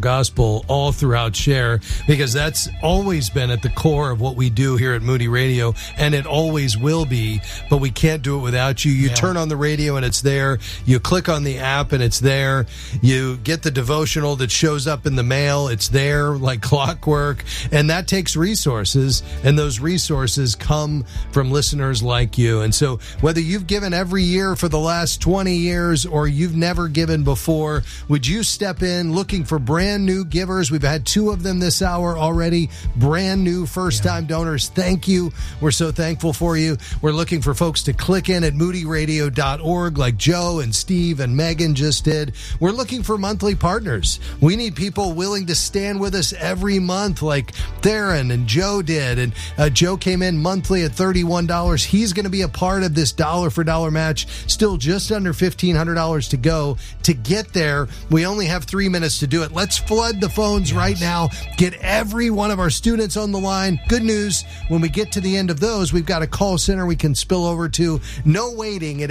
gospel all throughout Share, because that's always been at the core of what we do here at Moody Radio, and it always will be, but we can't do it without you. You turn on the radio and it's there. You click on the app and it's there. You get the devotional that shows up in the mail. It's there like clockwork, and that takes resources, and those resources come from listeners like you. And so whether you've given every year for the last 20 years or you've never given before, would you step in looking for brand new givers? We've had 2 of them this hour already, brand new first-time donors. Thank you. We're so thankful for you. We're looking for folks to click in at moodyradio.org like Joe and Steve and Megan just did. We're looking for monthly partners. We need people willing to stand with us every month like Theron and Joe did. And Joe came in monthly at $31. He's going to be a part of this dollar for dollar match. Still just under $1,500 to go. To get there, we only have 3 minutes to do it. Let's flood the phones right now. Get every one of our students on the line. Good news, when we get to the end of those, we've got a call center we can spill over to. No waiting at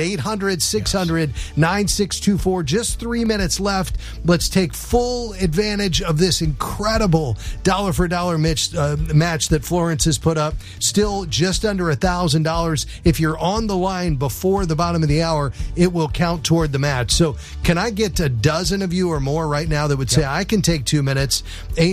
800-600-9624. Just 3 minutes left. Let's take full advantage of this incredible dollar for dollar match that Florence has put up. Still just under $1,000. If you're on the line before the bottom of the hour, it will count toward the match. So can I get a dozen of you or more right now that would say, I can take 2 minutes?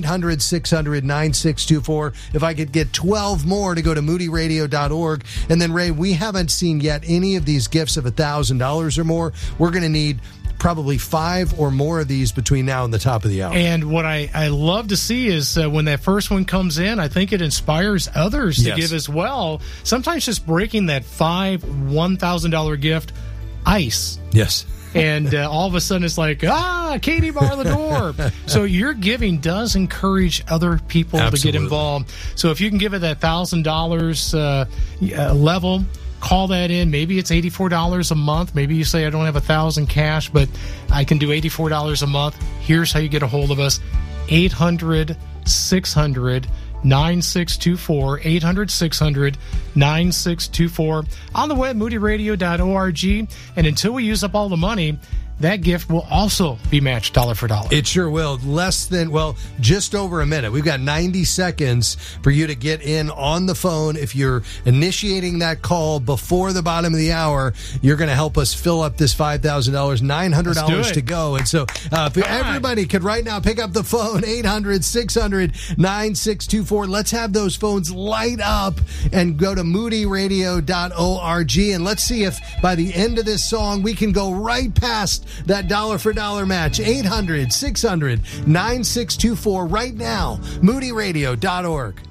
800-600-9624. If I could get 12 more to go to moodyradio.org. And then, Ray, we haven't seen yet any of these gifts of $1,000 or more. We're going to need probably 5 or more of these between now and the top of the hour. And what I love to see is when that first one comes in, I think it inspires others to give as well. Sometimes just breaking that $1,000 gift ice. Yes. And all of a sudden it's like, Katie bar the door. So your giving does encourage other people to get involved. So if you can give it that $1,000 level, call that in. Maybe it's $84 a month. Maybe you say, I don't have $1,000 cash, but I can do $84 a month. Here's how you get a hold of us. 800-600-9624. 800-600-9624. On the web, moodyradio.org. And until we use up all the money, that gift will also be matched dollar for dollar. It sure will. Just over a minute. We've got 90 seconds for you to get in on the phone. If you're initiating that call before the bottom of the hour, you're going to help us fill up this $5,000, $900 to go. And so if everybody could right now pick up the phone, 800-600-9624. Let's have those phones light up and go to moodyradio.org. And let's see if by the end of this song, we can go right past that dollar for dollar match. 800-600-9624 right now. moodyradio.org.